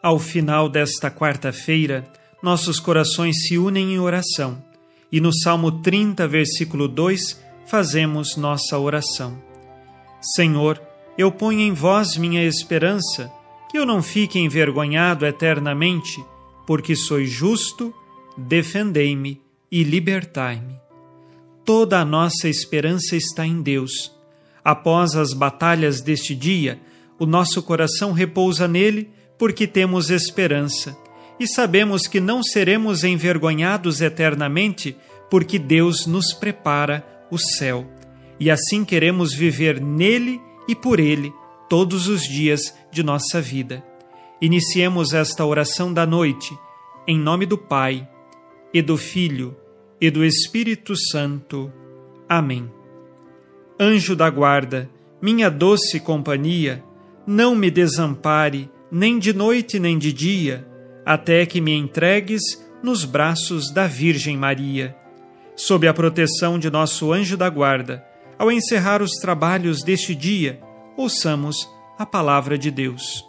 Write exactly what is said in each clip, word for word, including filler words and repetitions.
Ao final desta quarta-feira, nossos corações se unem em oração e no Salmo trinta, versículo dois, fazemos nossa oração. Senhor, eu ponho em vós minha esperança, que eu não fique envergonhado eternamente, porque sois justo, defendei-me e libertai-me. Toda a nossa esperança está em Deus. Após as batalhas deste dia, o nosso coração repousa nele, porque temos esperança, e sabemos que não seremos envergonhados eternamente, porque Deus nos prepara o céu. E assim queremos viver nele e por ele todos os dias de nossa vida. Iniciemos esta oração da noite, em nome do Pai, e do Filho, e do Espírito Santo. Amém. Anjo da guarda, minha doce companhia, não me desampare, nem de noite nem de dia, até que me entregues nos braços da Virgem Maria. Sob a proteção de nosso anjo da guarda, ao encerrar os trabalhos deste dia, ouçamos a palavra de Deus.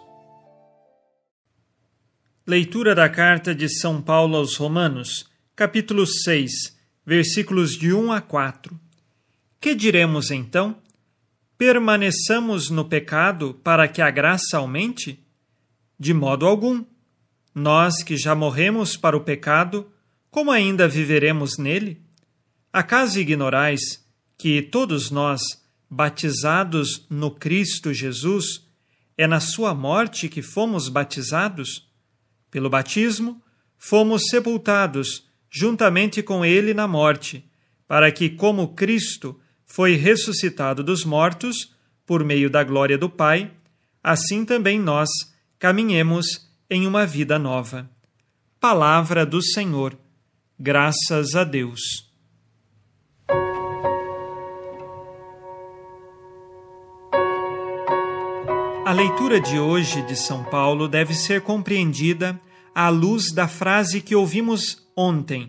Leitura da carta de São Paulo aos Romanos, capítulo seis, versículos de um a quatro. Que diremos então? Permaneçamos no pecado para que a graça aumente? De modo algum. Nós que já morremos para o pecado, como ainda viveremos nele? Acaso ignorais que todos nós, batizados no Cristo Jesus, é na sua morte que fomos batizados? Pelo batismo, fomos sepultados juntamente com ele na morte, para que, como Cristo foi ressuscitado dos mortos, por meio da glória do Pai, assim também nós caminhemos em uma vida nova. Palavra do Senhor. Graças a Deus. A leitura de hoje de São Paulo deve ser compreendida à luz da frase que ouvimos ontem,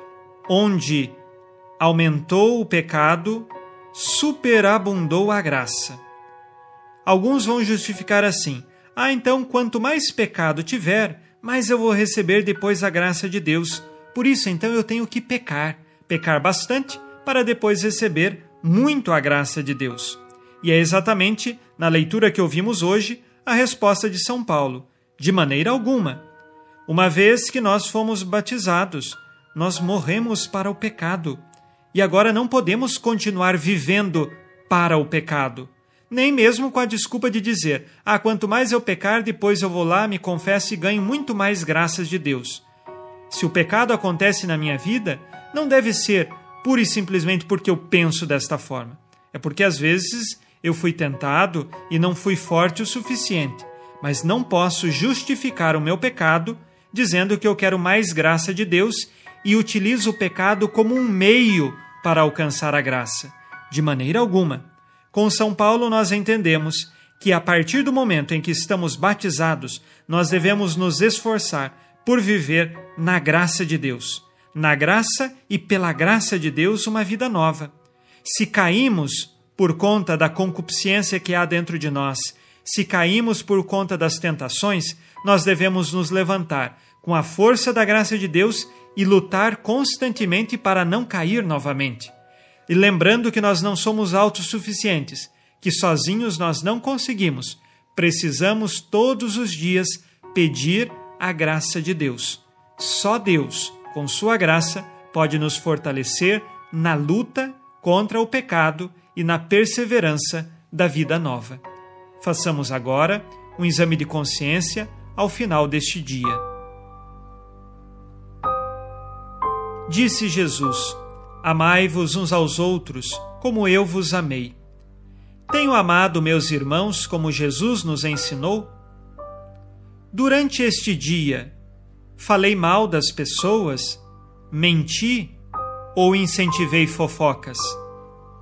onde aumentou o pecado, superabundou a graça. Alguns vão justificar assim: ah, então quanto mais pecado tiver, mais eu vou receber depois a graça de Deus. Por isso, então, eu tenho que pecar, pecar bastante, para depois receber muito a graça de Deus. E é exatamente, na leitura que ouvimos hoje, a resposta de São Paulo: de maneira alguma. Uma vez que nós fomos batizados, nós morremos para o pecado. E agora não podemos continuar vivendo para o pecado. Nem mesmo com a desculpa de dizer: ah, quanto mais eu pecar, depois eu vou lá, me confesso e ganho muito mais graças de Deus. Se o pecado acontece na minha vida, não deve ser pura e simplesmente porque eu penso desta forma. É porque às vezes eu fui tentado e não fui forte o suficiente. Mas não posso justificar o meu pecado dizendo que eu quero mais graça de Deus e utilizo o pecado como um meio para alcançar a graça. De maneira alguma. Com São Paulo nós entendemos que a partir do momento em que estamos batizados, nós devemos nos esforçar por viver na graça de Deus. Na graça e pela graça de Deus uma vida nova. Se caímos por conta da concupiscência que há dentro de nós, se caímos por conta das tentações, nós devemos nos levantar com a força da graça de Deus e lutar constantemente para não cair novamente. E lembrando que nós não somos autossuficientes, que sozinhos nós não conseguimos, precisamos todos os dias pedir a graça de Deus. Só Deus, com sua graça, pode nos fortalecer na luta contra o pecado e na perseverança da vida nova. Façamos agora um exame de consciência ao final deste dia. Disse Jesus: amai-vos uns aos outros, como eu vos amei. Tenho amado meus irmãos como Jesus nos ensinou? Durante este dia, falei mal das pessoas, menti ou incentivei fofocas?